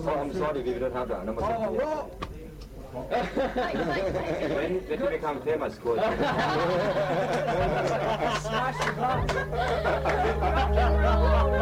I'm sorry, we don't have that number. When did you become famous, coach? Smash the glass.